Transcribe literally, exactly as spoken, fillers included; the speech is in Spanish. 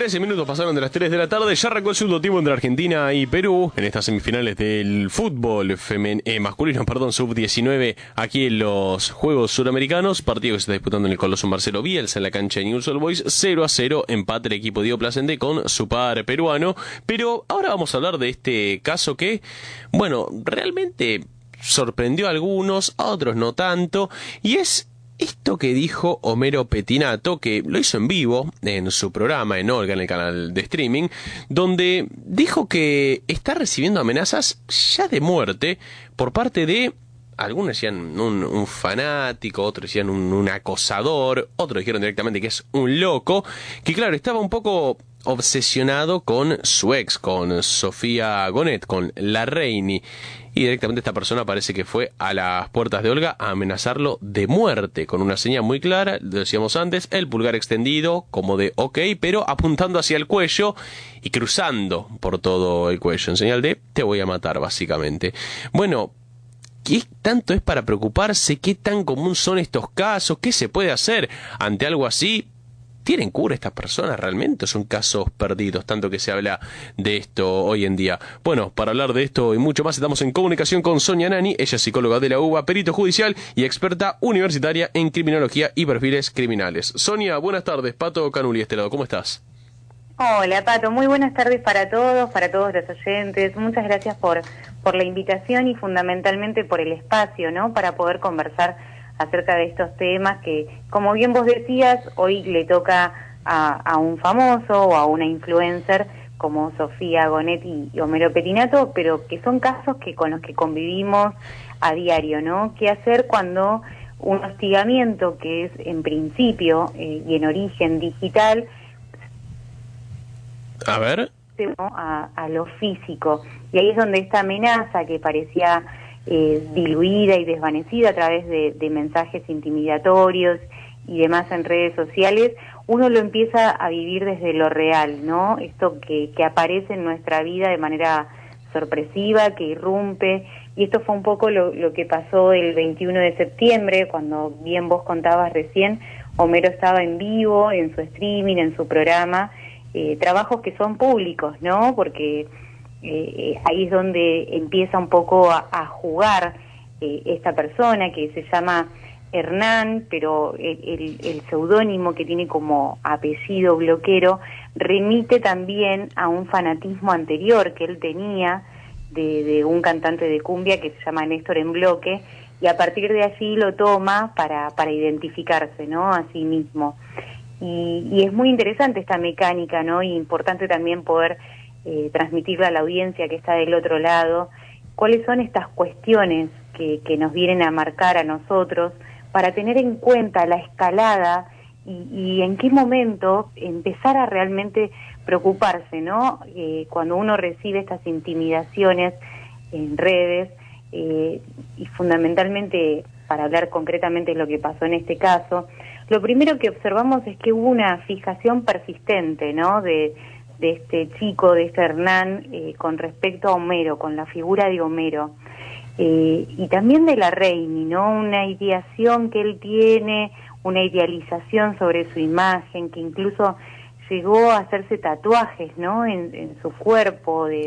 trece minutos pasaron de las tres de la tarde, ya arrancó el segundo tiempo entre Argentina y Perú en estas semifinales del fútbol femen eh, masculino, perdón, sub diecinueve, aquí en los Juegos Suramericanos, partido que se está disputando en el Coloso Marcelo Bielsa en la cancha de Newell's Old Boys, cero a cero, empate el equipo Dio Placente con su par peruano. Pero ahora vamos a hablar de este caso que, bueno, realmente sorprendió a algunos, a otros no tanto, y es esto que dijo Homero Pettinato, que lo hizo en vivo en su programa en Olga, en el canal de streaming, donde dijo que está recibiendo amenazas ya de muerte por parte de, algunos decían un, un fanático, otros decían un, un acosador, otros dijeron directamente que es un loco, que claro, estaba un poco obsesionado con su ex, con Sofía Gonet, con la Reini, y directamente esta persona parece que fue a las puertas de Olga a amenazarlo de muerte, con una señal muy clara, lo decíamos antes, el pulgar extendido como de ok, pero apuntando hacia el cuello y cruzando por todo el cuello, en señal de te voy a matar, básicamente. Bueno, ¿qué tanto es para preocuparse? ¿Qué tan común son estos casos? ¿Qué se puede hacer ante algo así? ¿Tienen cura estas personas realmente? ¿Son casos perdidos? Tanto que se habla de esto hoy en día. Bueno, para hablar de esto y mucho más, estamos en comunicación con Sonia Nani. Ella es psicóloga de la UBA, perito judicial y experta universitaria en criminología y perfiles criminales. Sonia, buenas tardes. Pato Canuli, este lado. ¿Cómo estás? Hola, Pato. Muy buenas tardes para todos, para todos los oyentes. Muchas gracias por, por la invitación y fundamentalmente por el espacio, ¿no? Para poder conversar acerca de estos temas que, como bien vos decías, hoy le toca a, a un famoso o a una influencer como Sofía Gonet y, y Homero Pettinato, pero que son casos que con los que convivimos a diario, ¿no? ¿Qué hacer cuando un hostigamiento que es en principio eh, y en origen digital, a ver, ¿no? a, a lo físico? Y ahí es donde esta amenaza que parecía Eh, diluida y desvanecida a través de, de mensajes intimidatorios y demás en redes sociales, uno lo empieza a vivir desde lo real, ¿no? Esto que, que aparece en nuestra vida de manera sorpresiva, que irrumpe, y esto fue un poco lo, lo que pasó el veintiuno de septiembre, cuando bien vos contabas recién, Homero estaba en vivo, en su streaming, en su programa, eh, trabajos que son públicos, ¿no? Porque Eh, ahí es donde empieza un poco a, a jugar eh, esta persona que se llama Hernán, pero el, el, el seudónimo que tiene como apellido bloquero remite también a un fanatismo anterior que él tenía de, de un cantante de cumbia que se llama Néstor en Bloque, y a partir de allí lo toma para, para identificarse, ¿no? A sí mismo. Y, y es muy interesante esta mecánica, ¿no? Y importante también poder Eh, transmitirle a la audiencia que está del otro lado, cuáles son estas cuestiones que, que nos vienen a marcar a nosotros para tener en cuenta la escalada y, y en qué momento empezar a realmente preocuparse, ¿no? Eh, cuando uno recibe estas intimidaciones en redes, eh, y fundamentalmente, para hablar concretamente de lo que pasó en este caso, lo primero que observamos es que hubo una fijación persistente, ¿no? De de este chico, de este Hernán, eh, con respecto a Homero, con la figura de Homero, eh, y también de la Reini, ¿no? Una ideación que él tiene, una idealización sobre su imagen, que incluso llegó a hacerse tatuajes, ¿no? En, en su cuerpo, de